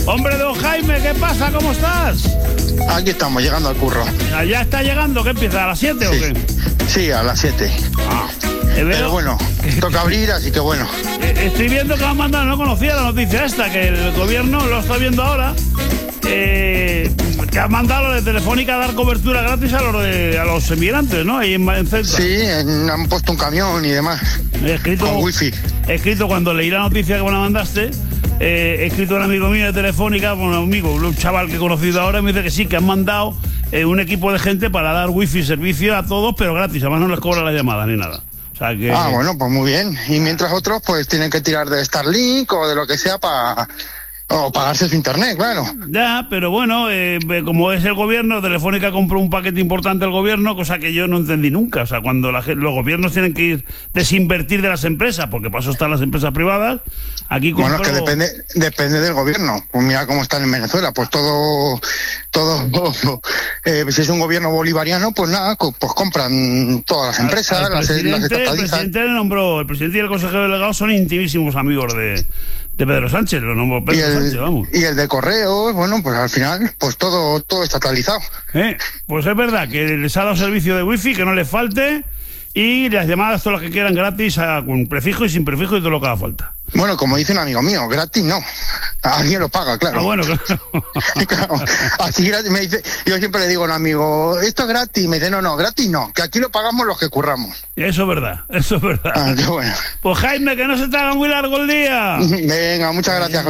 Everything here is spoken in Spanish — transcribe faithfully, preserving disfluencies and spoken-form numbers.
Hombre, don Jaime, ¿qué pasa? ¿Cómo estás? Aquí estamos, llegando al curro. ¿Ya está llegando? ¿Qué empieza? ¿A las siete sí. o qué? Sí, a las siete. Ah, eh, veo... Pero bueno, toca abrir, así que bueno. Eh, estoy viendo que han mandado, no conocía la noticia esta, que el gobierno, lo estoy viendo ahora, eh, que ha mandado a los de Telefónica a dar cobertura gratis a los, de, a los emigrantes, ¿no? Ahí en, en Ceuta. Sí, en, han puesto un camión y demás. He escrito, con wifi. He escrito cuando leí la noticia que me la mandaste. Eh, he escrito a un amigo mío de Telefónica, un amigo, un chaval que he conocido ahora, me dice que sí, que han mandado eh, un equipo de gente para dar wifi servicio a todos, pero gratis, además no les cobra la llamada ni nada. O sea que... Ah, bueno, pues muy bien. Y mientras otros pues tienen que tirar de Starlink o de lo que sea para... o pagarse su internet, claro. Ya, pero bueno, eh, como es el gobierno, Telefónica compró un paquete importante al gobierno, cosa que yo no entendí nunca. O sea, cuando la, los gobiernos tienen que ir desinvertir de las empresas, porque para eso están las empresas privadas, aquí compró... Bueno, es que depende, depende del gobierno. Pues mira cómo están en Venezuela, pues todo, todo, eh, si es un gobierno bolivariano, pues nada, pues compran todas las empresas, al, al las, las estatalizan. El presidente le nombró, el presidente y el consejero delegado son intimísimos amigos de... de Pedro Sánchez, lo nombró Pedro y el, Sánchez, vamos. Y el de correos, bueno, pues al final, pues todo, todo estatalizado. ¿Eh? Pues es verdad que les ha dado servicio de wifi, que no les falte, y las llamadas todas las que quieran gratis, a, con prefijo y sin prefijo y todo lo que haga falta. Bueno, como dice un amigo mío, gratis no. Alguien lo paga, claro. Ah, bueno, claro. Claro. Así gratis, me dice, yo siempre le digo a un amigo, esto es gratis, me dice, no, no, gratis no, que aquí lo pagamos los que curramos. Eso es verdad, eso es verdad. Ah, qué bueno. Pues Jaime, que no se te haga muy largo el día. Venga, muchas gracias.